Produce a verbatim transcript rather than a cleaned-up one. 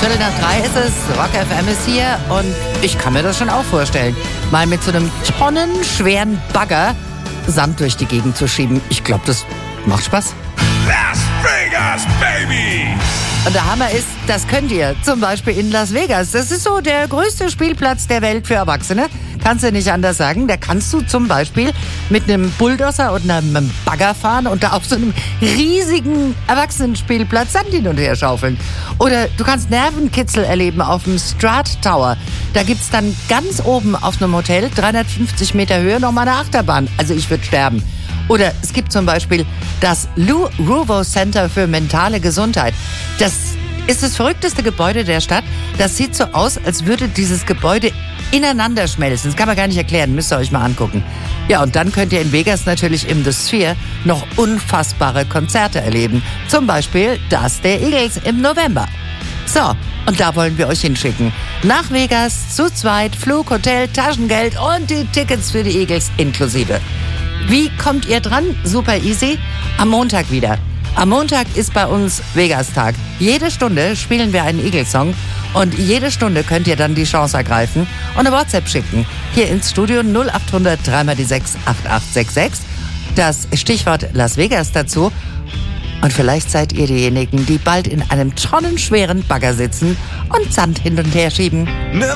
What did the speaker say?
Viertel nach drei ist es, Rock F M ist hier und ich kann mir das schon auch vorstellen, mal mit so einem tonnenschweren Bagger Sand durch die Gegend zu schieben. Ich glaube, das macht Spaß. Las Vegas, baby! Und der Hammer ist, das könnt ihr zum Beispiel in Las Vegas. Das ist so der größte Spielplatz der Welt für Erwachsene. Kannst du nicht anders sagen. Da kannst du zum Beispiel mit einem Bulldozer und einem Bagger fahren und da auf so einem riesigen Erwachsenenspielplatz Sand hin und her schaufeln. Oder du kannst Nervenkitzel erleben auf dem Strat Tower. Da gibt's dann ganz oben auf einem Hotel, dreihundertfünfzig Meter Höhe, nochmal eine Achterbahn. Also ich würde sterben. Oder es gibt zum Beispiel das Lou Ruvo Center für mentale Gesundheit. Das ist das verrückteste Gebäude der Stadt. Das sieht so aus, als würde dieses Gebäude ineinander schmelzen. Das kann man gar nicht erklären, müsst ihr euch mal angucken. Ja, und dann könnt ihr in Vegas natürlich im The Sphere noch unfassbare Konzerte erleben. Zum Beispiel das der Eagles im November. So, und da wollen wir euch hinschicken. Nach Vegas, zu zweit, Flug, Hotel, Taschengeld und die Tickets für die Eagles inklusive. Wie kommt ihr dran? Super easy. Am Montag wieder. Am Montag ist bei uns Vegas-Tag. Jede Stunde spielen wir einen Eagles-Song und jede Stunde könnt ihr dann die Chance ergreifen und eine WhatsApp schicken. Hier ins Studio null acht hundert drei mal die sechs acht acht sechs sechs. Das Stichwort Las Vegas dazu. Und vielleicht seid ihr diejenigen, die bald in einem tonnenschweren Bagger sitzen und Sand hin und her schieben.